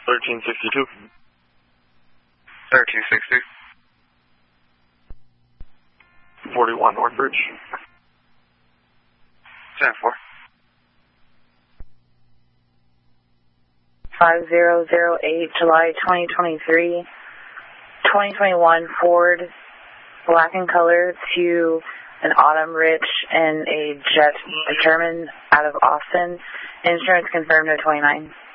1362. 1360. 41 Northbridge. 10-4. 5008, July 2023, 2021 Ford, black in color, to an Autumn Rich and a Jet German out of Austin. Insurance confirmed no 29.